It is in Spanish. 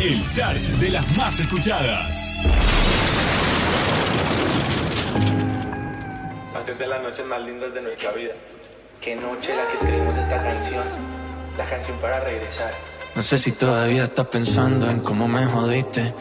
El chart de las más escuchadas. Hacer de las noches más lindas de nuestra vida. Qué noche la que escribimos esta canción. La canción para regresar. No sé si todavía estás pensando en cómo me jodiste.